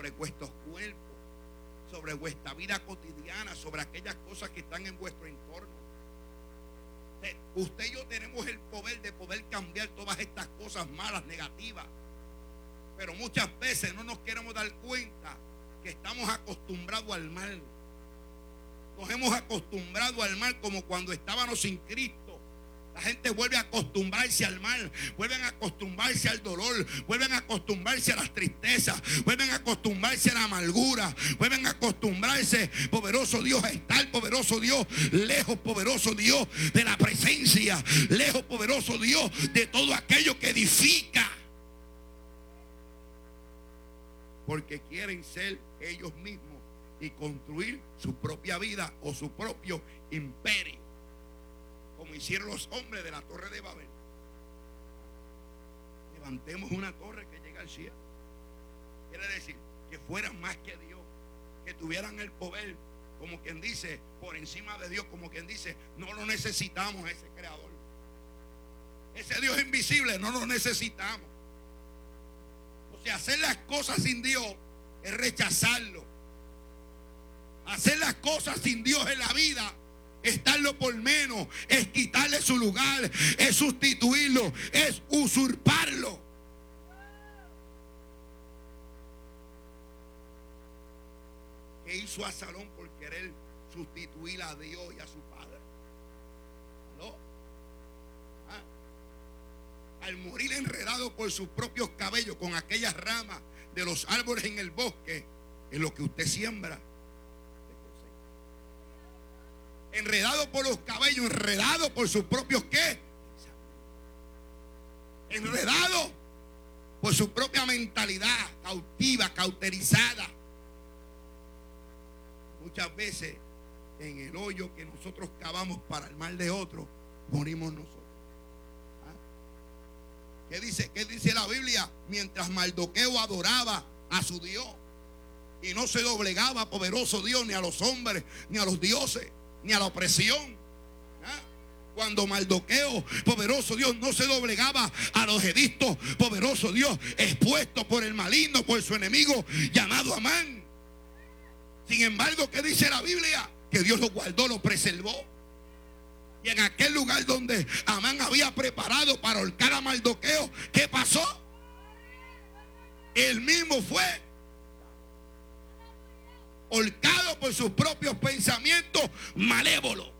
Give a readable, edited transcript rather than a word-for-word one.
sobre vuestros cuerpos, sobre vuestra vida cotidiana, sobre aquellas cosas que están en vuestro entorno. Usted y yo tenemos el poder de poder cambiar todas estas cosas malas, negativas. Pero muchas veces no nos queremos dar cuenta que estamos acostumbrados al mal. Nos hemos acostumbrado al mal como cuando estábamos sin Cristo. La gente vuelve a acostumbrarse al mal, vuelven a acostumbrarse al dolor, vuelven a acostumbrarse a las tristezas, vuelven a acostumbrarse a la amargura, vuelven a acostumbrarse, poderoso Dios, a estar, poderoso Dios, lejos, poderoso Dios, de la presencia, lejos, poderoso Dios, de todo aquello que edifica. Porque quieren ser ellos mismos y construir su propia vida o su propio imperio, como hicieron los hombres de la torre de Babel. Levantemos una torre que llega al cielo. Quiere decir que fueran más que Dios, que tuvieran el poder, como quien dice, por encima de Dios, como quien dice, no lo necesitamos a ese creador. Ese Dios invisible no lo necesitamos. O sea, hacer las cosas sin Dios es rechazarlo. Hacer las cosas sin Dios en la vida es darlo por menos, es quitarle su lugar, es sustituirlo, es usurparlo. ¿Qué hizo Absalón por querer sustituir a Dios y a su padre? ¿No? Al morir enredado por sus propios cabellos con aquellas ramas de los árboles en el bosque, es lo que usted siembra. Enredado por los cabellos, enredado por sus propios ¿qué? Enredado por su propia mentalidad cautiva, cauterizada. Muchas veces en el hoyo que nosotros cavamos para el mal de otros, morimos nosotros. ¿Qué dice la Biblia? Mientras Mardoqueo adoraba a su Dios y no se doblegaba, poderoso Dios, ni a los hombres, ni a los dioses, ni a la opresión. Cuando Mardoqueo, poderoso Dios, no se doblegaba a los edictos, poderoso Dios, expuesto por el maligno, por su enemigo llamado Amán. Sin embargo, ¿qué dice la Biblia? Que Dios lo guardó, lo preservó. Y en aquel lugar donde Amán había preparado para ahorcar a Mardoqueo, ¿qué pasó? Él mismo fue ahorcado por sus propios pensamientos malévolos.